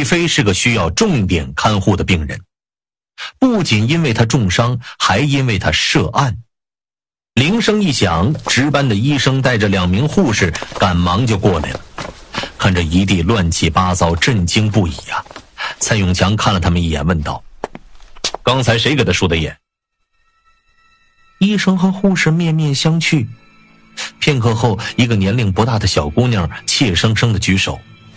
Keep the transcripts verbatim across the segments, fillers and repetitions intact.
飞是个需要重点看护的病人，不仅因为他重伤，还因为他涉案。铃声一响，值班的医生带着两名护士赶忙就过来了。看着一地乱七八糟，震惊不已啊！蔡永强看了他们一眼，问道：“刚才谁给他输的液？”医生和护士面面相觑，片刻后，一个年龄不大的小姑娘怯生生地举手：“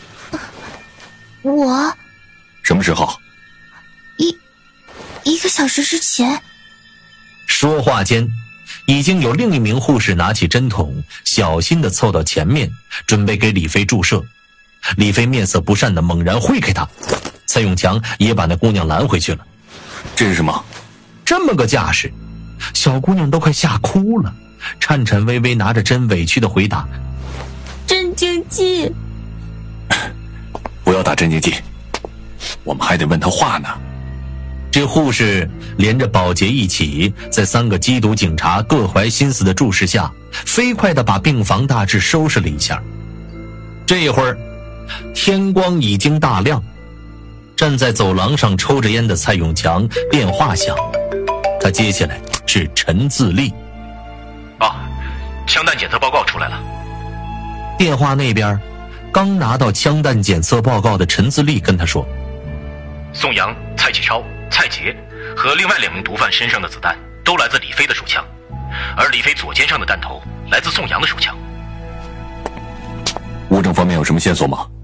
我…… 什么时候？ 一一个小时之前。” 说话间，已经有另一名护士拿起针筒，小心地凑到前面，准备给李飞注射。李飞面色不善地猛然挥开他，蔡永强也把那姑娘拦回去了。 这是什么？ 这么个架势，小姑娘都快吓哭了，颤颤巍巍拿着针，委屈地回答：“ 镇静剂。” 不要打镇静剂，我们还得问他话呢。 这护士连着保洁一起，在三个缉毒警察各怀心思的注视下，飞快地把病房大致收拾了一下。这一会儿，天光已经大亮，站在走廊上抽着烟的蔡永强电话响了，他接下来是陈自立。 啊，枪弹检测报告出来了。 电话那边刚拿到枪弹检测报告的陈自立跟他说：“ 宋阳、蔡启超、蔡杰和另外两名毒贩身上的子弹都来自李飞的手枪，而李飞左肩上的弹头来自宋阳的手枪。” 物证方面有什么线索吗？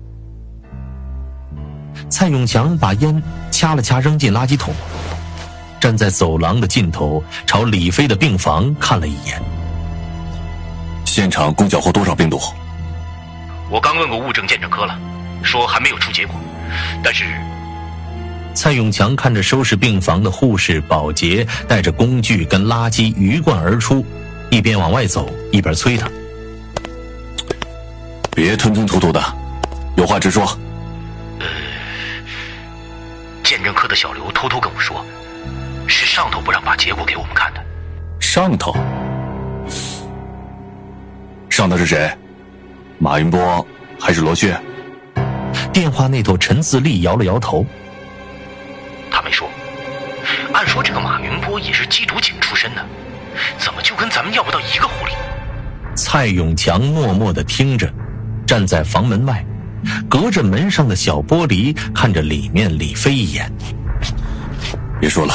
蔡永强把烟掐了掐扔进垃圾桶，站在走廊的尽头，朝李飞的病房看了一眼。 现场共缴获多少冰毒？ 我刚问过物证鉴证科了，说还没有出结果，但是…… 蔡永强看着收拾病房的护士、保洁带着工具跟垃圾鱼贯而出，一边往外走一边催他：“ 别吞吞吐吐的，有话直说。” 呃，鉴证科的小刘偷偷跟我说，是上头不让把结果给我们看的。 上头？上头是谁？马云波还是罗旭？ 电话那头陈自立摇了摇头。 他没说。按说这个马云波也是缉毒警出身的，怎么就跟咱们要不到一个壶里？ 蔡永强默默地听着，站在房门外，隔着门上的小玻璃看着里面李飞一眼。 别说了。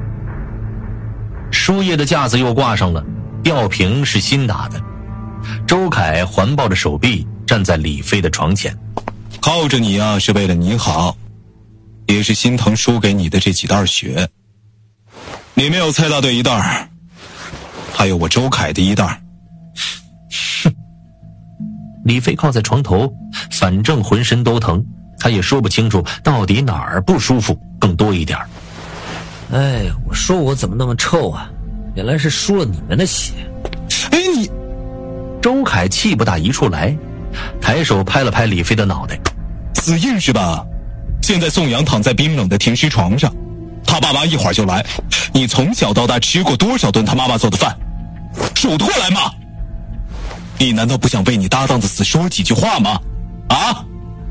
输液的架子又挂上了，吊瓶是新打的。周凯环抱着手臂站在李飞的床前。 靠着你啊，是为了你好，也是心疼输给你的这几袋血。里面有蔡大队一袋，还有我周凯的一袋。 哼！李飞靠在床头，反正浑身都疼，他也说不清楚到底哪儿不舒服更多一点。 哎，我说我怎么那么臭啊？原来是输了你们的血。 哎，你…… 周凯气不打一处来，抬手拍了拍李飞的脑袋。 死硬是吧？现在宋阳躺在冰冷的停尸床上，他爸妈一会儿就来。你从小到大吃过多少顿他妈妈做的饭？数得过来吗？你难道不想为你搭档的死说几句话吗？啊？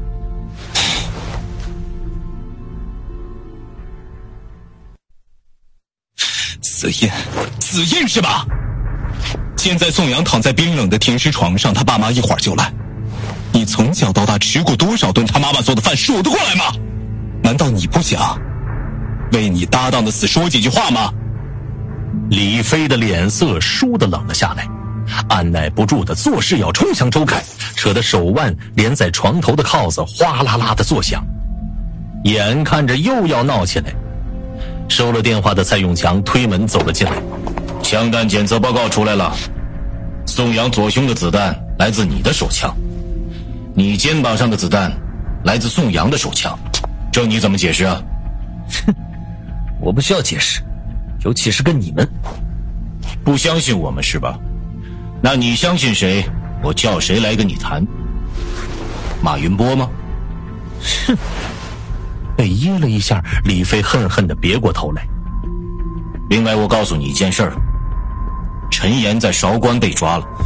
死硬，死硬是吧？现在宋阳躺在冰冷的停尸床上，他爸妈一会儿就来。你从小到大吃过多少顿他妈妈做的饭，数得过来吗？难道你不想为你搭档的死说几句话吗？ 李飞的脸色倏地冷了下来，按耐不住的作势要冲向周凯，扯得手腕连在床头的铐子哗啦啦的作响，眼看着又要闹起来。收了电话的蔡永强推门走了进来。 枪弹检测报告出来了，宋阳左胸的子弹来自你的手枪，你肩膀上的子弹来自宋阳的手枪，这你怎么解释啊？ 哼，我不需要解释，尤其是跟你们。 不相信我们是吧？那你相信谁，我叫谁来跟你谈。马云波吗？ 哼！被噎了一下，李飞恨恨地别过头来。 另外我告诉你一件事儿，陈岩在韶关被抓了。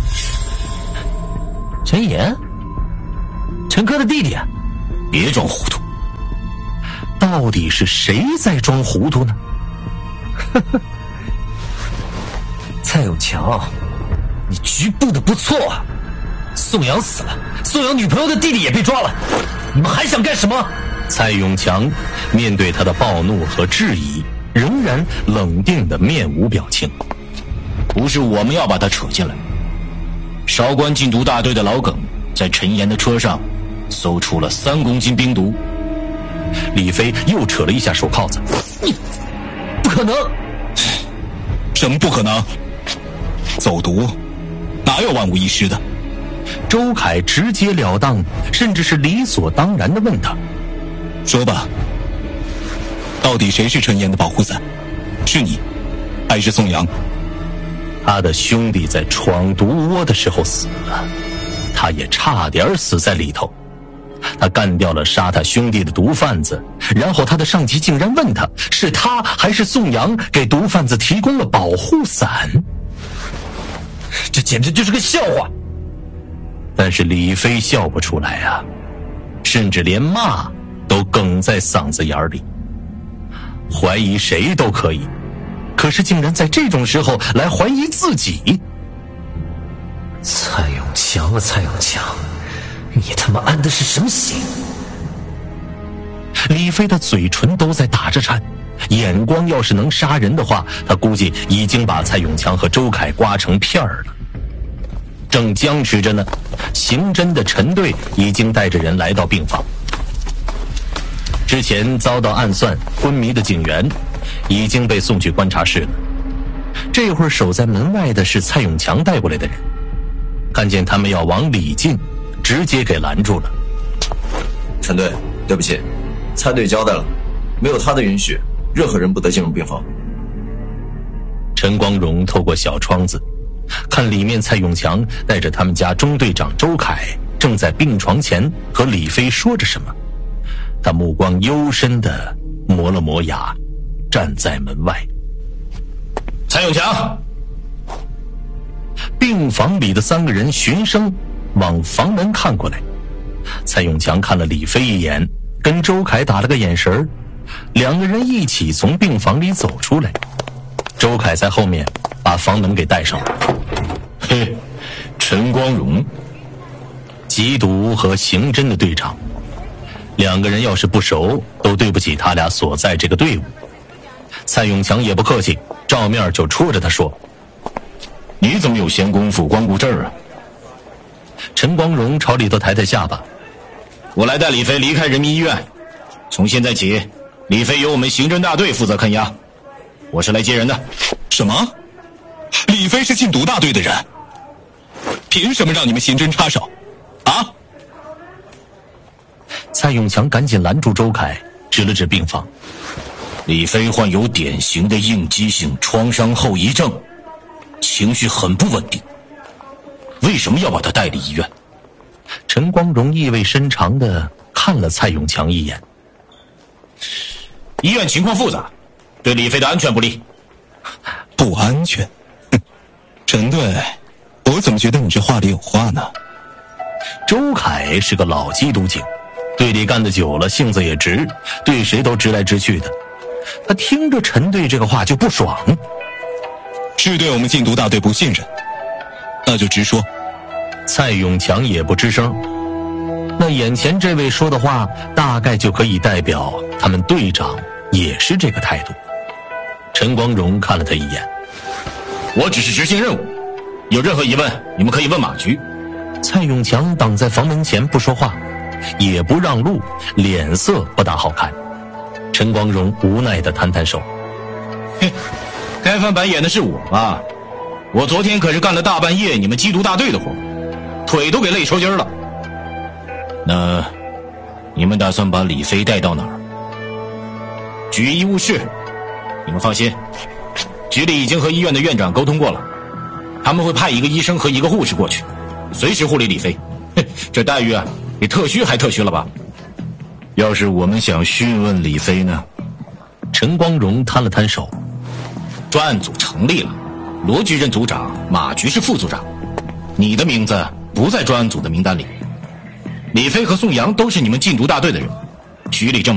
陈岩？陈科的弟弟啊？ 别装糊涂， 到底是谁在装糊涂呢？ 呵呵，蔡永强，你局部的不错啊！宋阳死了，宋阳女朋友的弟弟也被抓了，你们还想干什么？ 蔡永强面对他的暴怒和质疑，仍然冷定的面无表情。 不是我们要把他扯进来，韶关禁毒大队的老耿在陈岩的车上搜出了三公斤冰毒。 李飞又扯了一下手铐子， 你不可能！ 什么不可能？走毒哪有万无一失的？ 周凯直截了当，甚至是理所当然地问他：“ 说吧，到底谁是陈岩的保护伞？是你，还是宋阳？” 他的兄弟在闯毒窝的时候死了，他也差点死在里头。他干掉了杀他兄弟的毒贩子，然后他的上级竟然问他是他还是宋阳给毒贩子提供了保护伞， 这简直就是个笑话。 但是李飞笑不出来啊，甚至连骂都哽在嗓子眼里。怀疑谁都可以，可是竟然在这种时候来怀疑自己。 蔡永强啊，蔡永强，你他妈安的是什么心？ 李飞的嘴唇都在打着颤，眼光要是能杀人的话，他估计已经把蔡永强和周凯刮成片儿了。正僵持着呢，刑侦的陈队已经带着人来到病房。之前遭到暗算昏迷的警员已经被送去观察室了，这会儿守在门外的是蔡永强带过来的人，看见他们要往里进，直接给拦住了。 陈队，对不起，蔡队交代了，没有他的允许，任何人不得进入病房。 陈光荣透过小窗子看里面，蔡永强带着他们家中队长周凯正在病床前和李飞说着什么。他目光幽深地磨了磨牙，站在门外。 蔡永强！ 病房里的三个人循声往房门看过来。蔡永强看了李飞一眼，跟周凯打了个眼神，两个人一起从病房里走出来。周凯在后面把房门给带上了。 嘿，陈光荣， 缉毒和刑侦的队长，两个人要是不熟，都对不起他俩所在这个队伍。蔡永强也不客气，照面就戳着他说：“ 你怎么有闲工夫光顾这儿啊？” 陈光荣朝里头抬抬下巴：“ 我来带李飞离开人民医院，从现在起，李飞由我们刑侦大队负责看押，我是来接人的。” 什么？李飞是禁毒大队的人，凭什么让你们刑侦插手？啊！ 蔡永强赶紧拦住周凯，指了指病房。 李飞患有典型的应激性创伤后遗症，情绪很不稳定，为什么要把他带离医院？ 陈光荣意味深长地看了蔡永强一眼。 医院情况复杂，对李飞的安全不利。 不安全？哼，陈队，我怎么觉得你这话里有话呢？ 周凯是个老缉毒警，队里干得久了，性子也直，对谁都直来直去的。他听着陈队这个话就不爽， 是对我们禁毒大队不信任，那就直说。 蔡永强也不吱声。那眼前这位说的话，大概就可以代表他们队长也是这个态度。陈光荣看了他一眼：“ 我只是执行任务，有任何疑问你们可以问马局。” 蔡永强挡在房门前不说话，也不让路，脸色不大好看。陈光荣无奈地摊摊手：“ 嘿，该翻白眼的是我吧？我昨天可是干了大半夜你们缉毒大队的活，腿都给累抽筋了。那你们打算把李飞带到哪儿？局医务室。你们放心，局里已经和医院的院长沟通过了，他们会派一个医生和一个护士过去，随时护理李飞。这待遇啊，比特需还特需了吧？要是我们想讯问李飞呢？” 陈光荣摊了摊手：“ 专案组成立了，罗局任组长，马局是副组长，你的名字不在专案组的名单里。李飞和宋阳都是你们禁毒大队的人，局里正